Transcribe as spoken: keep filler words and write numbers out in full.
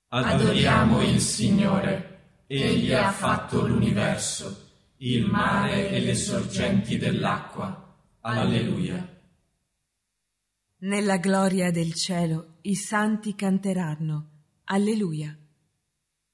Adoriamo il Signore. Egli ha fatto l'universo, il mare e le sorgenti dell'acqua. Alleluia. Nella gloria del cielo i santi canteranno. Alleluia.